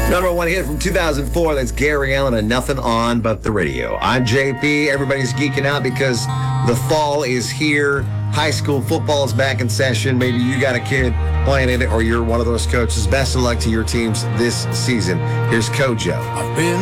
Number one hit from 2004. That's Gary Allen and Nothing On But the Radio. I'm JP. Everybody's geeking out because the fall is here. High school football is back in session. Maybe you got a kid playing in it or you're one of those coaches. Best of luck to your teams this season. Here's Kojo.